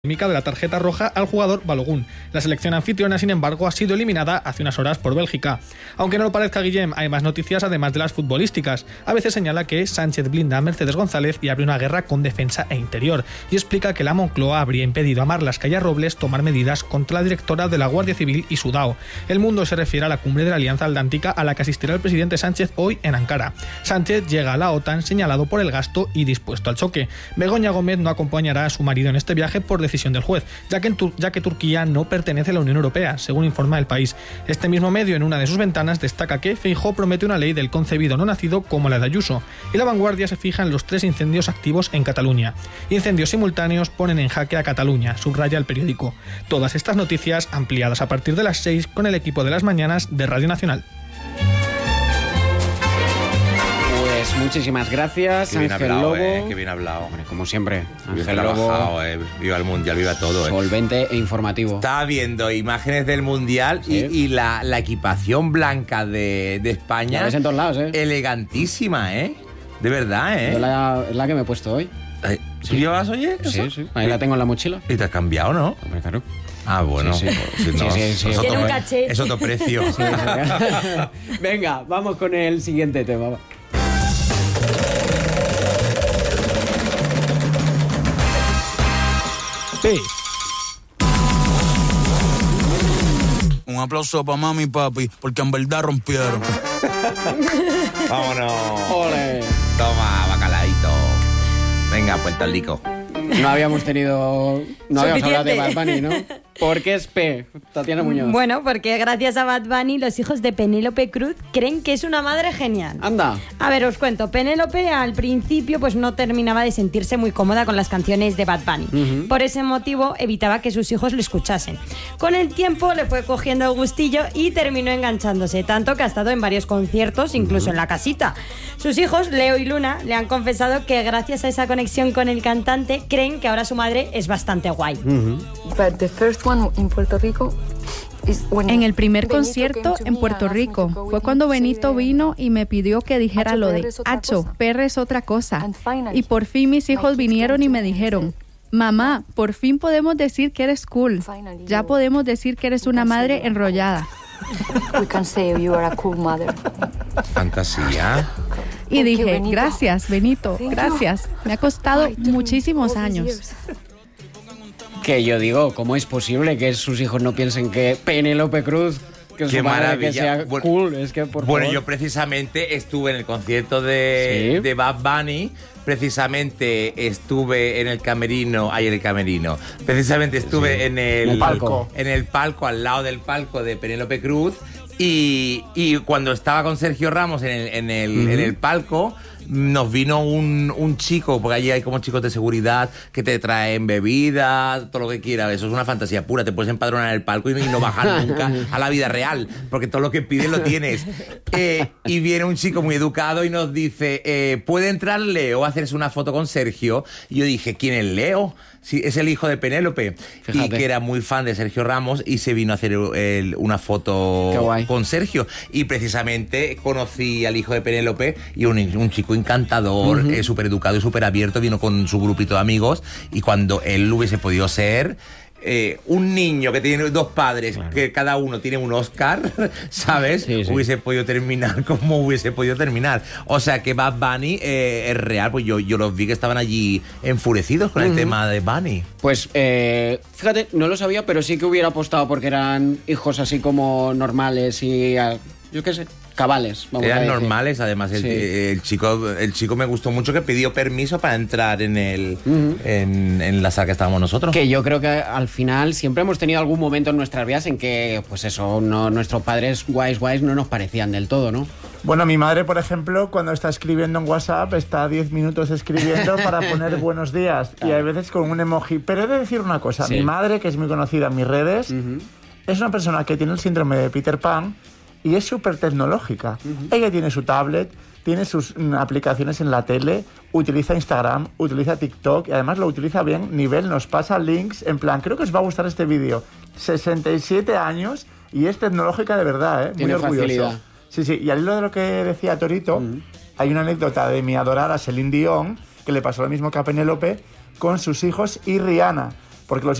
de la tarjeta roja al jugador Balogun. La selección anfitriona, sin embargo, ha sido eliminada hace unas horas por Bélgica. Aunque no lo parezca, Guillem, hay más noticias además de las futbolísticas. A veces señala que Sánchez blinda a Mercedes González y abre una guerra con defensa e interior, y explica que la Moncloa habría impedido a Marlas Calla-Robles tomar medidas contra la directora de la Guardia Civil y su DAO. El Mundo se refiere a la cumbre de la Alianza Atlántica a la que asistirá el presidente Sánchez hoy en Ankara. Sánchez llega a la OTAN señalado por el gasto y dispuesto al choque. Begoña Gómez no acompañará a su marido en este viaje por decisión del juez, ya que Turquía no pertenece a la Unión Europea, según informa El País. Este mismo medio, en una de sus ventanas, destaca que Feijóo promete una ley del concebido no nacido como la de Ayuso, y La Vanguardia se fija en los 3 incendios activos en Cataluña. Incendios simultáneos ponen en jaque a Cataluña, subraya el periódico. Todas estas noticias ampliadas a partir de las 6 con el equipo de las mañanas de Radio Nacional. Pues muchísimas gracias, Ángel Lobo. Qué bien hablado. Hombre, como siempre, Ángel Lobo. Viva el Mundial, viva todo. Solvente e informativo. Estaba viendo imágenes del Mundial, ¿sí? y la equipación blanca de España. La ves en todos lados, Elegantísima, ¿eh? De verdad, ¿eh? Es la que me he puesto hoy. ¿Tú llevas hoy eso? Sí. Ahí la tengo en la mochila. ¿Y te has cambiado, no? Hombre, claro. Ah, bueno. Sí. Si no, Tiene un caché. Es otro precio. Sí. Venga, vamos con el siguiente tema. P. Un aplauso para mami y papi, porque en verdad rompieron. Vámonos. ¡Ole! Toma, bacalaíto. Venga, Puerto Rico. No habíamos hablado de Bad Bunny, ¿no? ¿Por qué es P, Tatiana Muñoz? Bueno, porque gracias a Bad Bunny los hijos de Penélope Cruz creen que es una madre genial. Anda. A ver, os cuento. Penélope al principio pues no terminaba de sentirse muy cómoda con las canciones de Bad Bunny. Uh-huh. Por ese motivo evitaba que sus hijos lo escuchasen. Con el tiempo le fue cogiendo el gustillo y terminó enganchándose, tanto que ha estado en varios conciertos, incluso en la casita. Sus hijos, Leo y Luna, le han confesado que gracias a esa conexión con el cantante creen que ahora su madre es bastante guay. Uh-huh. En el primer concierto en Puerto Rico fue cuando Benito vino y me pidió que dijera lo de Acho, perra es otra cosa. Y por fin mis hijos vinieron y me dijeron: mamá, por fin podemos decir que eres cool. Ya podemos decir que eres una madre enrollada. Fantasía. Y dije: gracias, Benito, gracias. Me ha costado muchísimos años. Que yo digo, ¿cómo es posible que sus hijos no piensen que Penélope Cruz, que es su madre, que sea cool? Es que, por favor. Yo precisamente estuve en el concierto de Bad Bunny. Precisamente estuve en el camerino. Precisamente estuve en el palco. En el palco, al lado del palco de Penélope Cruz. Y cuando estaba con Sergio Ramos en el palco, nos vino un chico, porque allí hay como chicos de seguridad que te traen bebidas, todo lo que quieras. Eso es una fantasía pura. Te puedes empadronar en el palco y no bajar nunca a la vida real, porque todo lo que pides lo tienes. Y viene un chico muy educado y nos dice: ¿puede entrar Leo a hacerse una foto con Sergio? Y yo dije: ¿quién es Leo? Sí, es el hijo de Penélope. Fíjate. Y que era muy fan de Sergio Ramos y se vino a hacer una foto con Sergio. Y precisamente conocí al hijo de Penélope y un chico encantador, súper educado y súper abierto. Vino con su grupito de amigos y cuando él hubiese podido ser... un niño que tiene 2 padres, claro, que cada uno tiene un Oscar, ¿sabes? Sí. Hubiese podido terminar como hubiese podido terminar. O sea que Bad Bunny es real, pues yo los vi que estaban allí enfurecidos con el tema de Bunny. Pues fíjate, no lo sabía, pero sí que hubiera apostado porque eran hijos así como normales y yo qué sé, cabales. Eran normales, además. Sí. El chico me gustó mucho, que pidió permiso para entrar en la sala que estábamos nosotros. Que yo creo que al final siempre hemos tenido algún momento en nuestras vidas en que, pues eso, nuestros padres guays no nos parecían del todo, ¿no? Bueno, mi madre, por ejemplo, cuando está escribiendo en WhatsApp, está 10 minutos escribiendo para poner buenos días. Y hay veces con un emoji. Pero he de decir una cosa. Sí. Mi madre, que es muy conocida en mis redes, es una persona que tiene el síndrome de Peter Pan y es súper tecnológica. Ella tiene su tablet, tiene sus aplicaciones en la tele, utiliza Instagram, utiliza TikTok y además lo utiliza bien, nos pasa links en plan, creo que os va a gustar este vídeo. 67 años y es tecnológica de verdad, ¿eh? Muy orgulloso. Facilidad. Sí, y al hilo de lo que decía Torito, hay una anécdota de mi adorada Celine Dion, que le pasó lo mismo que a Penélope, con sus hijos y Rihanna. porque los